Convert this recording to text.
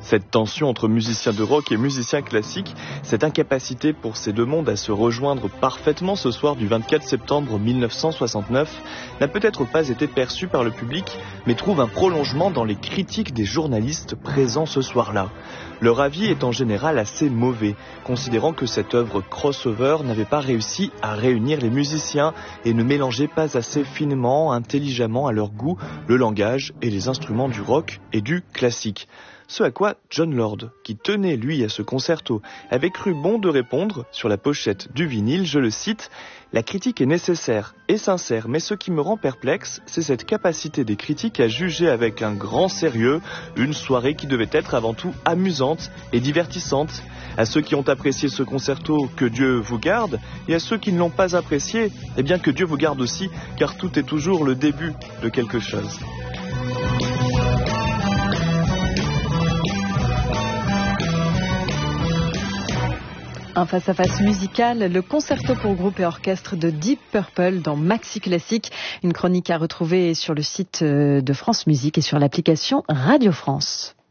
Cette tension entre musiciens de rock et musiciens classiques, cette incapacité pour ces deux mondes à se rejoindre parfaitement ce soir du 24 septembre 1969 n'a peut-être pas été perçue par le public, mais trouve un prolongement dans les critiques des journalistes présents ce soir-là. Leur avis est en général assez mauvais, considérant que cette œuvre crossover n'avait pas réussi à réunir les musiciens et ne mélangeait pas assez finement, intelligemment à leur goût, le langage et les instruments du rock et du classique. Ce à quoi Jon Lord, qui tenait lui à ce concerto, avait cru bon de répondre sur la pochette du vinyle, je le cite, « La critique est nécessaire et sincère, mais ce qui me rend perplexe, c'est cette capacité des critiques à juger avec un grand sérieux une soirée qui devait être avant tout amusante et divertissante. À ceux qui ont apprécié ce concerto, que Dieu vous garde, et à ceux qui ne l'ont pas apprécié, eh bien que Dieu vous garde aussi, car tout est toujours le début de quelque chose. » Un face-à-face musical, le concerto pour groupe et orchestre de Deep Purple dans Maxi Classique. Une chronique à retrouver sur le site de France Musique et sur l'application Radio France.